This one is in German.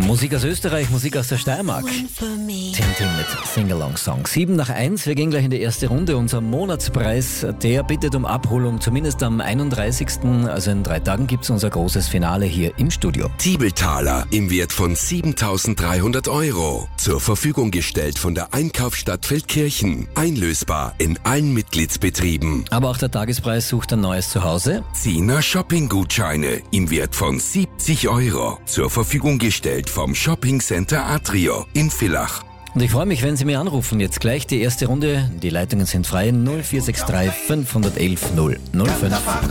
Musik aus Österreich, Musik aus der Steiermark. Tintin mit Sing-Along-Song. 7:01, wir gehen gleich in die erste Runde. Unser Monatspreis, der bittet um Abholung, zumindest am 31., also in 3 Tagen gibt es unser großes Finale hier im Studio. Tiebeltaler im Wert von 7.300 €. Zur Verfügung gestellt von der Einkaufsstadt Feldkirchen. Einlösbar in allen Mitgliedsbetrieben. Aber auch der Tagespreis sucht ein neues Zuhause. 10er Shopping-Gutscheine im Wert von 70 €. Zur Verfügung gestellt vom Shopping Center Atrio in Villach. Und ich freue mich, wenn Sie mir anrufen. Jetzt gleich die erste Runde. Die Leitungen sind frei. 0463 511 005.